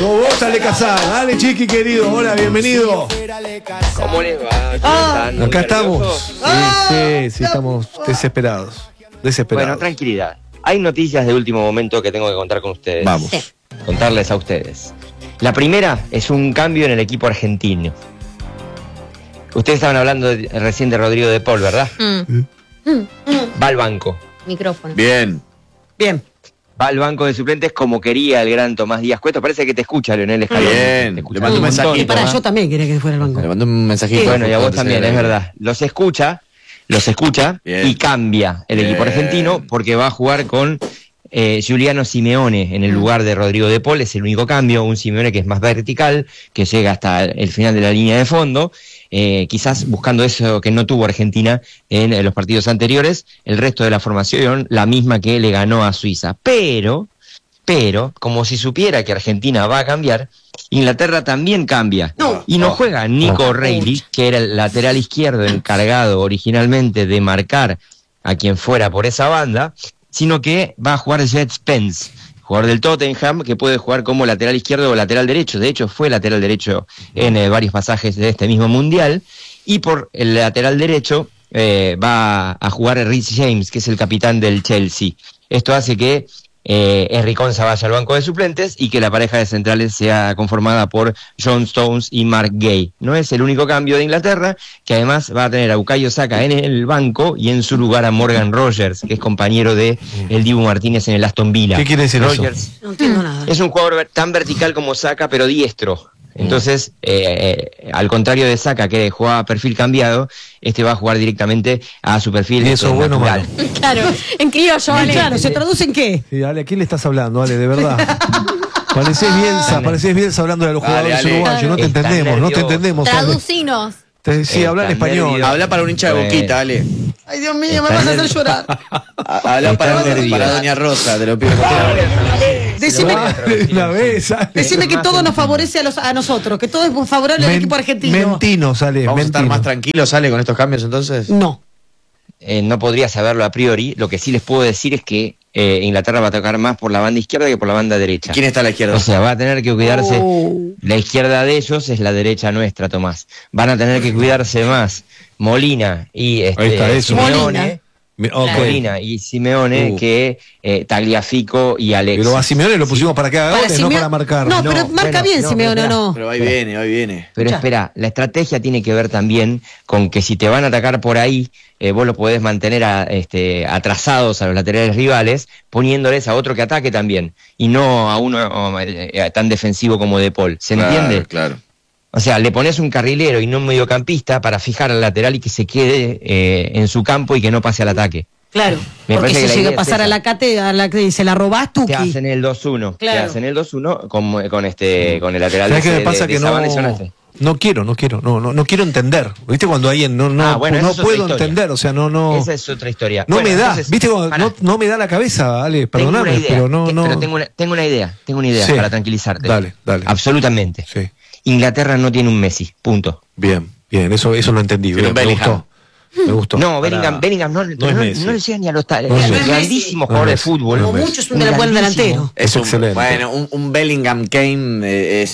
Sos vos, Ale Casal. Dale, chiqui querido. Hola, bienvenido. ¿Cómo les va? ¿Están Acá estamos. nerviosos? Sí, estamos desesperados. Bueno, tranquilidad. Hay noticias de último momento que tengo que contar con ustedes. Vamos. Sí. Contarles a ustedes. La primera es un cambio en el equipo argentino. Ustedes estaban hablando recién de Rodrigo de Paul, ¿verdad? Va al banco. Micrófono. Bien. Va al banco de suplentes como quería el gran Tomás Díaz Cueto. Parece que te escucha, Leonel Scaloni. Bien. Te escucha Le mando un montón, mensajito. Para Tomás. yo también quería que fuera al banco. Le mandó un mensajito. Bueno, y a vos Entonces, también, es verdad. Los escucha Bien. y cambia el equipo Bien. argentino porque va a jugar con Giuliano Simeone en el lugar de Rodrigo de Paul. Es el único cambio, un Simeone que es más vertical, que llega hasta el final de la línea de fondo, quizás buscando eso que no tuvo Argentina en los partidos anteriores. El resto de la formación, la misma que le ganó a Suiza. Pero, como si supiera que Argentina va a cambiar, Inglaterra también cambia. Y no juega Nico O'Reilly, que era el lateral izquierdo encargado originalmente de marcar a quien fuera por esa banda, sino que va a jugar Jet Spence, jugador del Tottenham, que puede jugar como lateral izquierdo o lateral derecho. De hecho, fue lateral derecho en varios pasajes de este mismo mundial. Y por el lateral derecho va a jugar Reece James, que es el capitán del Chelsea. Esto hace que Henry Konsa vaya al banco de suplentes y que la pareja de centrales sea conformada por John Stones y Mark Gay. No es el único cambio de Inglaterra, que además va a tener a Bukayo Saka en el banco y en su lugar a Morgan Rogers, que es compañero de el Dibu Martínez en el Aston Villa. ¿Qué quiere decir eso? Rogers No entiendo nada. es un jugador tan vertical como Saka, pero diestro. Entonces, al contrario de Saka, que jugaba a perfil cambiado, este va a jugar directamente a su perfil ¿Y eso es bueno o natural. malo? Claro, en criollo, ¿vale? Claro, ¿se traduce en qué? Sí, Ale, ¿a quién le estás hablando, Ale? De verdad. Parecés Bielsa hablando de los Dale, jugadores Ale. uruguayos. No te Están entendemos, no te nerviosos. entendemos. Ale. Traducinos. Sí, habla en Están español. nerviosos. Habla para un hincha de Bueno. Boquita, Ale. Ay, Dios mío, me Está vas a hacer nervioso. llorar. Habla para nervioso. Doña Rosa, te lo pido. Decime, Una vez, Ale. decime que todo nos favorece a nosotros, que todo es favorable al equipo argentino. Mentinos, Ale, Vamos a estar mentinos. más tranquilos, Ale, con estos cambios entonces. No. No podría saberlo a priori. Lo que sí les puedo decir es que Inglaterra va a tocar más por la banda izquierda que por la banda derecha. ¿Quién está a la izquierda? O sea, va a tener que cuidarse. Oh. La izquierda de ellos es la derecha nuestra, Tomás. Van a tener que cuidarse más Molina y Ahí está, eso. Simeone. Ok. Molina y Simeone que Tagliafico y Alexis. Pero a Simeone lo pusimos para que haga Para goles, no Simeo- para marcar. No, No, pero marca bueno, bien no, Simeone, ¿o pero no? Pero ahí viene, ahí viene. Pero Ya. espera, la estrategia tiene que ver también con que si te van a atacar por ahí, vos lo podés mantener atrasados a los laterales rivales, poniéndoles a otro que ataque también, y no a uno tan defensivo como De Paul. ¿Se entiende? Claro. O sea, le pones un carrilero y no un mediocampista para fijar al lateral y que se quede en su campo y que no pase al ataque. Claro, Me porque parece si que la llega idea a pasar es a la cate, a la que se la robás, Te Tuki. hacen el 2-1. Claro. Te hacen el 2-1 con el lateral ¿Sabes qué me pasa? de Que Sabana y Sonaste. no quiero entender. ¿Viste cuando alguien no Bueno, esa no es otra puedo historia. entender? O sea, no Esa es otra historia. no Bueno, me da. entonces, ¿Viste? Cuando pará. no me da la cabeza, Ale, Tengo una perdóname, idea, pero no. pero tengo una idea Sí. para tranquilizarte. Dale. Absolutamente. Sí. Inglaterra no tiene un Messi, punto. Bien, eso lo entendí. Tiene un Me Bellingham. gustó. Me gustó. No, Bellingham no es Messi. le llega ni a los No es Messi. grandísimos No es jugadores de Messi. fútbol. No Como es mucho es un buen delantero. Es excelente. Bueno, un Bellingham Kane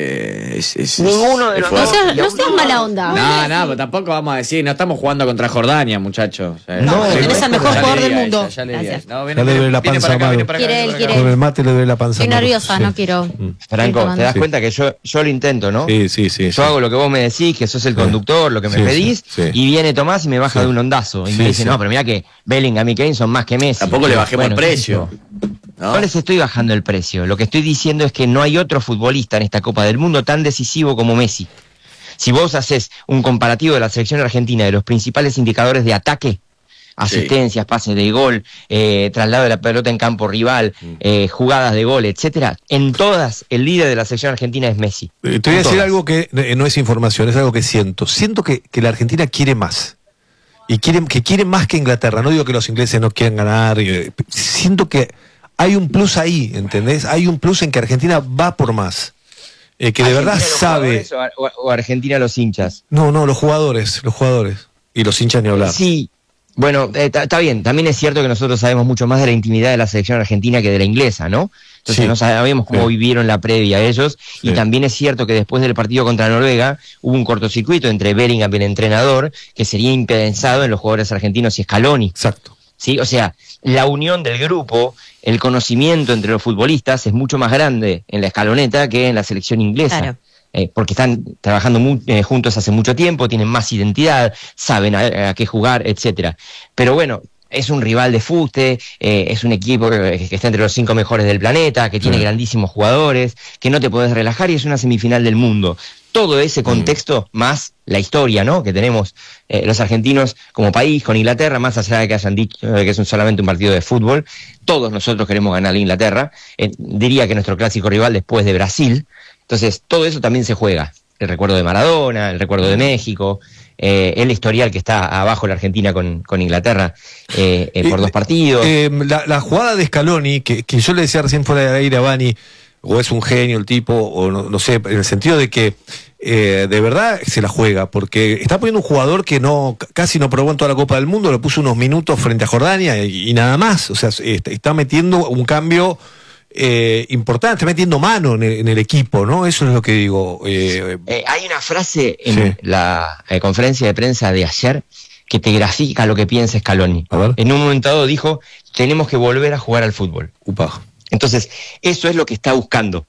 Ninguno de los No dos. seas mala onda. No, pero tampoco vamos a decir, no estamos jugando contra Jordania, muchachos. No, tenés al mejor jugador del mundo. Ya le Gracias. no, Ya le duele la panza para acá, a viene Maru. para acá, Quiere viene él, para quiere acá. Con el mate le duele la panza. Estoy Maru. nerviosa, Sí. no quiero. Franco, seguir ¿te das tomando. cuenta que yo lo intento, no? Sí. Yo hago lo que vos me decís, que sos el conductor, lo que me Sí, pedís, sí. y viene Tomás y me baja Sí. de un ondazo. Y Sí, me dice, sí. no, pero mira que Bellingham y Kane son más que Messi. Tampoco le bajemos Bueno, el precio. No les estoy bajando el precio. Lo que estoy diciendo es que no hay otro futbolista en esta Copa del Mundo tan decisivo como Messi. Si vos haces un comparativo de la selección argentina de los principales indicadores de ataque, asistencias, pases de gol, traslado de la pelota en campo rival, jugadas de gol, etcétera, en todas el líder de la selección argentina es Messi. Te voy a En decir todas. algo que no es información, es algo que siento. Siento que la Argentina quiere más. Y quiere más que Inglaterra. No digo que los ingleses no quieran ganar. Siento que hay un plus ahí, ¿entendés? Hay un plus en que Argentina va por más. Que de verdad ¿Argentina los sabe. jugadores o Argentina los hinchas? No, los jugadores. Y los hinchas ni hablar. Sí, Bueno, está bien. También es cierto que nosotros sabemos mucho más de la intimidad de la selección argentina que de la inglesa, ¿no? Entonces no sabíamos cómo vivieron la previa ellos. Sí. Y también es cierto que después del partido contra Noruega hubo un cortocircuito entre Bellingham y el entrenador que sería impensado en los jugadores argentinos y Scaloni. Exacto. ¿Sí? O sea, la unión del grupo, el conocimiento entre los futbolistas es mucho más grande en la escaloneta que en la selección inglesa. Claro. Porque están trabajando juntos hace mucho tiempo, tienen más identidad, saben a qué jugar, etcétera. Pero bueno, es un rival de fuste, es un equipo que está entre los 5 mejores del planeta, que tiene grandísimos jugadores, que no te podés relajar y es una semifinal del mundo. Todo ese contexto, más la historia, ¿no?, que tenemos los argentinos como país con Inglaterra, más allá de que hayan dicho que es solamente un partido de fútbol, todos nosotros queremos ganar a Inglaterra, diría que nuestro clásico rival después de Brasil. Entonces, todo eso también se juega. El recuerdo de Maradona, el recuerdo de México, el historial que está abajo la Argentina con Inglaterra por 2 partidos. La jugada de Scaloni, que yo le decía recién fuera de aire a Bani, o es un genio el tipo, o no sé, en el sentido de que de verdad se la juega, porque está poniendo un jugador que casi no probó en toda la Copa del Mundo, le puso unos minutos frente a Jordania y nada más. O sea, está metiendo un cambio importante, está metiendo mano en el equipo, ¿no? Eso es lo que digo. Hay una frase en la conferencia de prensa de ayer que te grafica lo que piensa Scaloni. En un momento dado dijo, tenemos que volver a jugar al fútbol. Upa. Entonces, eso es lo que está buscando.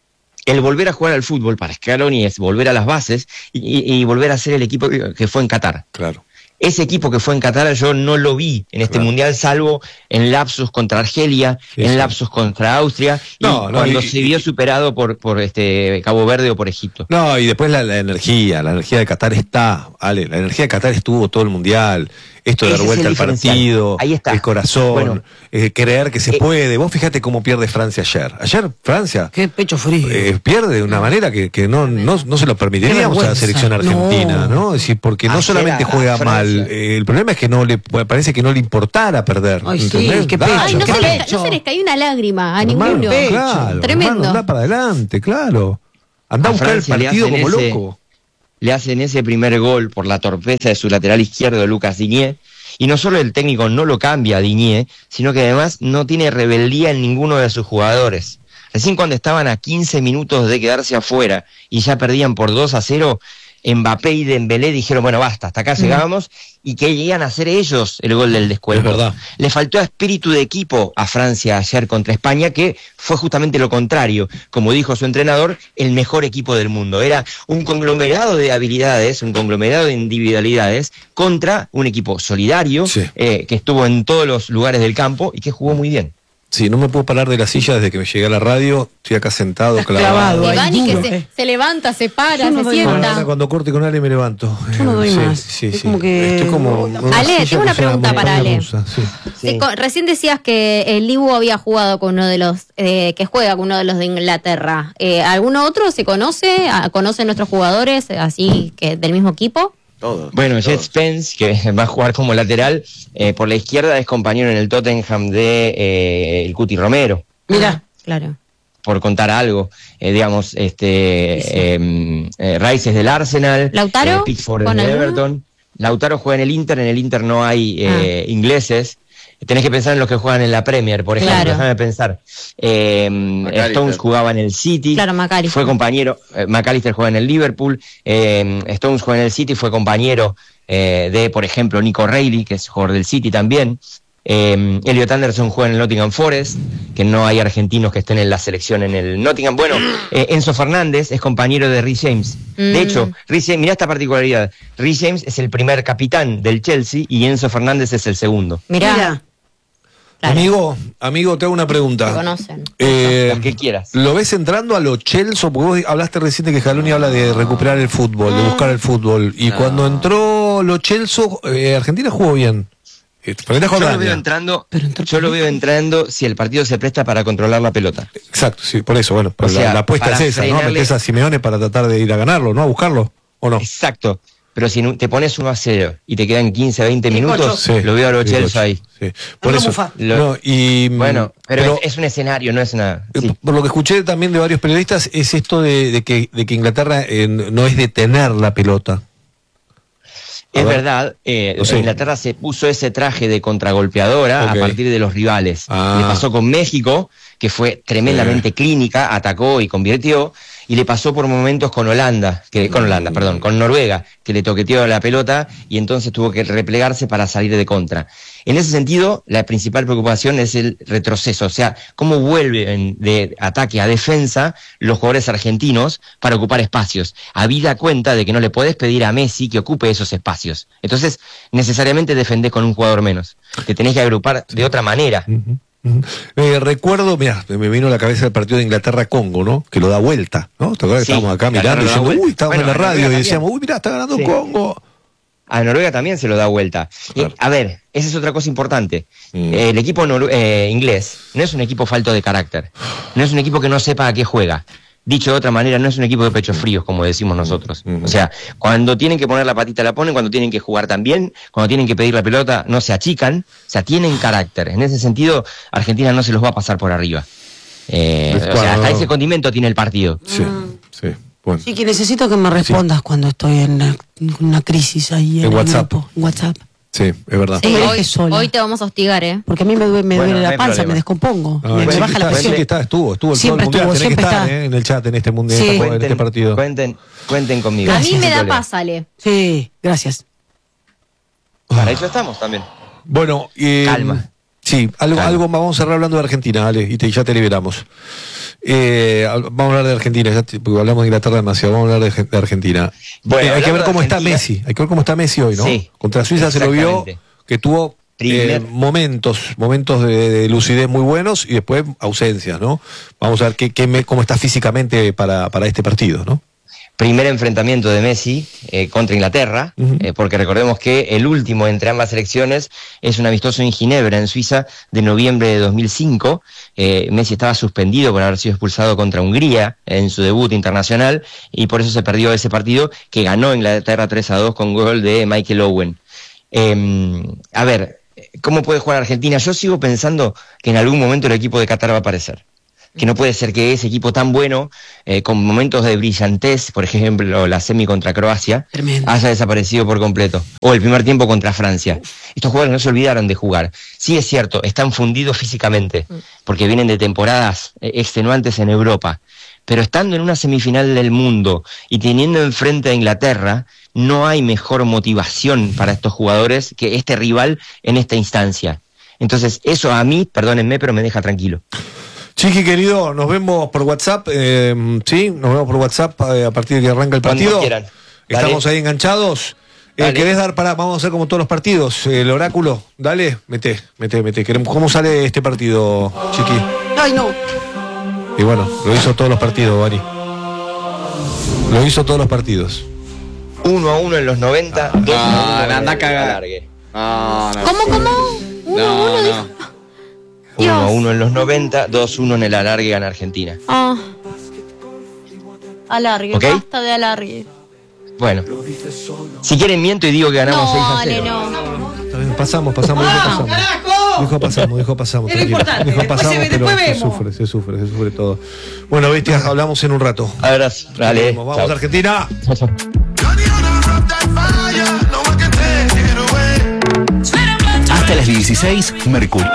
El volver a jugar al fútbol para Scaloni es volver a las bases y volver a ser el equipo que fue en Qatar. Claro. Ese equipo que fue en Qatar yo no lo vi en este mundial, salvo en lapsos contra Argelia, lapsos contra Austria, cuando se vio superado por Cabo Verde o por Egipto. No, y después la energía de Qatar está, Ale, la energía de Qatar estuvo todo el mundial, esto de dar vuelta al partido, el corazón, creer que se puede. Vos fíjate cómo pierde Francia ayer. Ayer Francia... Qué pecho frío. Pierde de una manera que no se lo permitiríamos a la selección argentina, ¿no? Es decir, porque no solamente juega mal, el problema es que parece que no le importara perder. Ay, sí, qué pecho. Ay, no se les cayó una lágrima a ninguno. Claro, tremendo. Anda para adelante, claro. Anda a buscar el partido como loco. Le hacen ese primer gol por la torpeza de su lateral izquierdo, Lucas Digne, y no solo el técnico no lo cambia a Digne, sino que además no tiene rebeldía en ninguno de sus jugadores. Recién cuando estaban a 15 minutos de quedarse afuera y ya perdían por 2-0, Mbappé y Dembélé dijeron, bueno, basta, hasta acá llegamos, y que llegan a hacer ellos el gol del descuento. Es verdad. Le faltó espíritu de equipo a Francia ayer contra España, que fue justamente lo contrario. Como dijo su entrenador, el mejor equipo del mundo. Era un conglomerado de habilidades, un conglomerado de individualidades contra un equipo solidario, que estuvo en todos los lugares del campo y que jugó muy bien. Sí, no me puedo parar de la silla desde que me llegué a la radio. Estoy acá sentado, clavado. Ivani que se levanta, se para, se sienta. Ahora cuando corte con Ale me levanto. Yo no doy más. Sí. Como que... Estoy como Ale, tengo una pregunta para Ale. Sí. Recién decías que el Dibu había jugado con uno de los, que juega con uno de los de Inglaterra. ¿Alguno otro se conoce? ¿Conocen nuestros jugadores así que del mismo equipo? Bueno, Jet Spence, que va a jugar como lateral, por la izquierda es compañero en el Tottenham de el Cuti Romero. Mira, claro. Por contar algo, digamos, Rice es del Arsenal, ¿Lautaro? Pickford es del Everton. Lautaro juega en el Inter no hay ingleses. Tenés que pensar en los que juegan en la Premier, por ejemplo. Claro. Déjame pensar. Stones jugaba en el City. Claro, McAllister. Fue compañero. McAllister juega en el Liverpool. Stones juega en el City. Fue compañero de, por ejemplo, Nico Reilly, que es jugador del City también. Elliot Anderson juega en el Nottingham Forest, que no hay argentinos que estén en la selección en el Nottingham. Bueno, Enzo Fernández es compañero de Reece James. De hecho, mirá esta particularidad. Reece James es el primer capitán del Chelsea y Enzo Fernández es el segundo. Mirá. Claro. Amigo, te hago una pregunta. Te conocen. Las que quieras. ¿Lo ves entrando a lo Chelsea? Porque vos hablaste recién de que Scaloni habla de recuperar el fútbol, de buscar el fútbol. Y cuando entró lo Chelsea, Argentina jugó bien. Yo lo veo entrando si el partido se presta para controlar la pelota. Exacto, sí, por eso, bueno, la apuesta es esa, ¿no? Metés a Simeone para tratar de ir a ganarlo, ¿no? A buscarlo, ¿o no? Exacto. Pero si te pones 1-0 y te quedan 15, 20 minutos, lo veo a los Chelsea ahí. Sí. Por eso. Bueno, pero es un escenario, no es una... Sí. Por lo que escuché también de varios periodistas, es esto de que Inglaterra no es de tener la pelota. Es verdad, No sé. Inglaterra se puso ese traje de contragolpeadora Ok. a partir de los rivales. Ah. Le pasó con México, que fue tremendamente clínica, atacó y convirtió, y le pasó por momentos con con Noruega, que le toqueteó la pelota y entonces tuvo que replegarse para salir de contra. En ese sentido, la principal preocupación es el retroceso, o sea, cómo vuelven de ataque a defensa los jugadores argentinos para ocupar espacios, habida cuenta de que no le podés pedir a Messi que ocupe esos espacios. Entonces, necesariamente defendés con un jugador menos, te tenés que agrupar de otra manera. Recuerdo, mira, me vino a la cabeza el partido de Inglaterra-Congo, ¿no? Que lo da vuelta, ¿no? ¿Te acuerdas que Sí, estábamos acá Inglaterra mirando lo da diciendo, vuelta. estábamos Bueno, en la radio Noruega y decíamos, mira, está ganando Sí. Congo. A Noruega también se lo da vuelta. Claro. A ver, esa es otra cosa importante. El equipo inglés no es un equipo falto de carácter, no es un equipo que no sepa a qué juega. Dicho de otra manera, no es un equipo de pechos fríos, como decimos nosotros. O sea, cuando tienen que poner la patita la ponen, cuando tienen que jugar también, cuando tienen que pedir la pelota no se achican, o sea, tienen carácter. En ese sentido, Argentina no se los va a pasar por arriba. O sea, hasta ese condimento tiene el partido. Sí, sí. Bueno. Sí, que necesito que me respondas cuando estoy en una crisis ahí en En el WhatsApp. grupo, en WhatsApp. Sí, es verdad. Sí, me hoy, dejes sola. hoy te vamos a hostigar, ¿eh? Porque a mí me duele Bueno, no la hay panza, problema. me descompongo, Ah, me sí, baja la está, presión. sí, estuvo en todo Siempre el mundial, estuvo, tenés siempre que estar está. en el chat en este mundial, Sí. en este partido. Cuenten conmigo. A mí sin me da problema. paz, Ale. Sí, gracias. Para eso estamos también. Bueno, Calma. Sí, Calma. algo vamos a cerrar hablando de Argentina, Ale, y ya te liberamos. Vamos a hablar de Argentina, porque hablamos de Inglaterra demasiado, vamos a hablar de Argentina. Bueno, hay que hablando ver de cómo está Argentina. Messi, hay que ver cómo está Messi hoy, ¿no? Sí, Contra Suiza se lo vio exactamente. que tuvo momentos de lucidez muy buenos y después ausencias, ¿no? Vamos a ver cómo está físicamente para este partido, ¿no? Primer enfrentamiento de Messi contra Inglaterra, porque recordemos que el último entre ambas selecciones es un amistoso en Ginebra, en Suiza, de noviembre de 2005. Messi estaba suspendido por haber sido expulsado contra Hungría en su debut internacional y por eso se perdió ese partido que ganó Inglaterra 3-2 con gol de Michael Owen. A ver, ¿cómo puede jugar Argentina? Yo sigo pensando que en algún momento el equipo de Qatar va a aparecer. Que no puede ser que ese equipo tan bueno, con momentos de brillantez, por ejemplo, la semi contra Croacia, Tremendo. haya desaparecido por completo. O el primer tiempo contra Francia. Estos jugadores no se olvidaron de jugar. Sí es cierto, están fundidos físicamente, porque vienen de temporadas extenuantes en Europa. Pero estando en una semifinal del mundo y teniendo enfrente a Inglaterra, no hay mejor motivación para estos jugadores que este rival en esta instancia. Entonces, eso a mí, perdónenme, pero me deja tranquilo. Chiqui, querido, nos vemos por WhatsApp, sí, nos vemos por WhatsApp a partir de que arranca el Cuando partido. quieran. Estamos Dale. ahí enganchados. Dale. ¿Querés dar vamos a hacer como todos los partidos, el oráculo? Dale, mete. ¿Cómo sale este partido, Chiqui? Ay, no. Y bueno, lo hizo todos los partidos, Bari. Lo hizo todos los partidos. 1-1 en los 90, 2-1 anda a cagar. alargue. No. ¿Cómo? No. 1-1 en los 90, 2-1 en el alargue gana Argentina. Alargue, ¿Ok? basta de alargue. Bueno, si quieren miento y digo que ganamos 6-0. Ale, no. Está bien, pasamos, dijo pasamos, Es lo tranquilo. importante, Dijo después pasamos, se ve, pero después se sufre todo. Bueno, bestias, hablamos en un rato. Abrazo, dale. Vamos, chao. Argentina. Chao, chao. Hasta las 16, Mercurio.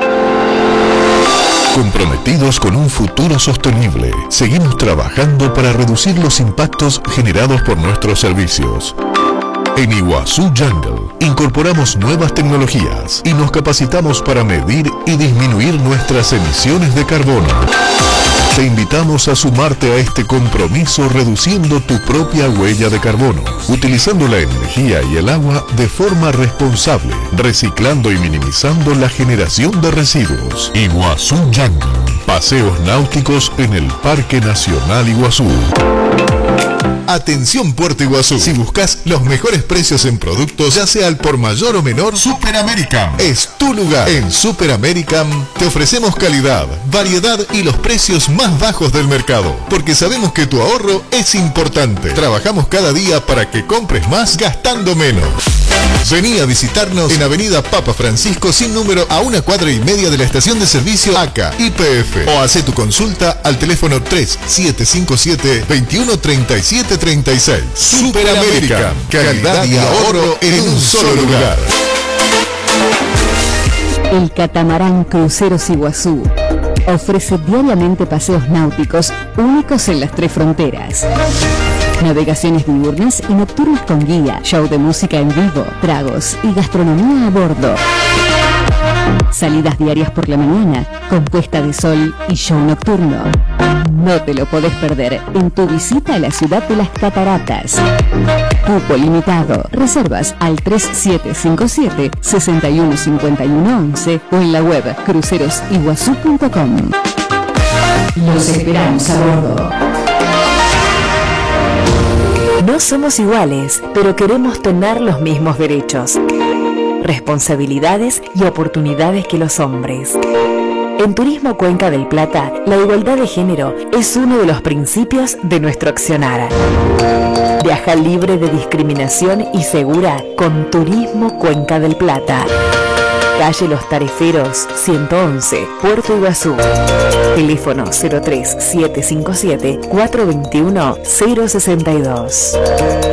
Comprometidos con un futuro sostenible, seguimos trabajando para reducir los impactos generados por nuestros servicios. En Iguazú Jungle incorporamos nuevas tecnologías y nos capacitamos para medir y disminuir nuestras emisiones de carbono. Te invitamos a sumarte a este compromiso reduciendo tu propia huella de carbono, utilizando la energía y el agua de forma responsable, reciclando y minimizando la generación de residuos. Iguazú Jungle, paseos náuticos en el Parque Nacional Iguazú. Atención Puerto Iguazú, si buscas los mejores precios en productos, ya sea al por mayor o menor, Super American es tu lugar. En Super American te ofrecemos calidad, variedad y los precios más bajos del mercado, porque sabemos que tu ahorro es importante. Trabajamos cada día para que compres más gastando menos. Vení a visitarnos en Avenida Papa Francisco sin número a 1,5 cuadras de la estación de servicio ACA YPF o hacé tu consulta al teléfono 3757-213736. Superamérica, calidad y ahorro en un solo lugar. El catamarán Cruceros Iguazú ofrece diariamente paseos náuticos únicos en las 3 fronteras. Navegaciones diurnas y nocturnas con guía, show de música en vivo, tragos y gastronomía a bordo. Salidas diarias por la mañana, con puesta de sol y show nocturno. No te lo podés perder en tu visita a la ciudad de las cataratas. Cupo limitado. Reservas al 3757-615111 o en la web crucerosiguazú.com. Los esperamos a bordo. No somos iguales, pero queremos tener los mismos derechos, responsabilidades y oportunidades que los hombres. En Turismo Cuenca del Plata, la igualdad de género es uno de los principios de nuestro accionar. Viaja libre de discriminación y segura con Turismo Cuenca del Plata. Calle Los Tariferos, 111, Puerto Iguazú. Teléfono 03757-421-062.